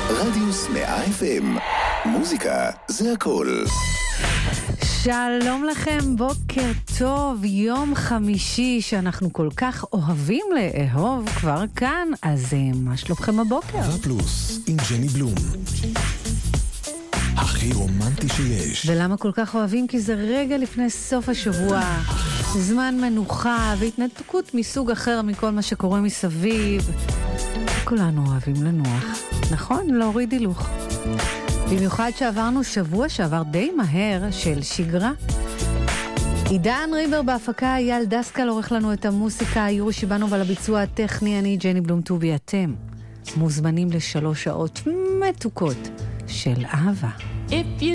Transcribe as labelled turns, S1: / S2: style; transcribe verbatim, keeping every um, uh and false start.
S1: רדיוס מאה אף אם. מוזיקה זה הכל.
S2: שלום לכם, בוקר טוב, יום חמישי שאנחנו כל כך אוהבים לאהוב כבר כאן, אז מה שלומכם הבוקר?
S1: אהבה פלוס עם ג'ני בלום. הכי רומנטי שיש.
S2: ולמה כל כך אוהבים? כי זה רגע לפני סוף השבוע, זמן מנוחה והתנתקות מסוג אחר מכל מה שקורה מסביב. כולנו אוהבים לנוח, נכון? להוריד הילוך. במיוחד שעברנו שבוע שעבר די מהר של שגרה. עידן ריבר בהפקה, אייל דסקל עורך לנו את המוסיקה, יורי שיבנו ועל הביצוע הטכני, אני ג'ני בלום טובי. אתם מוזמנים לשלוש שעות מתוקות של אהבה.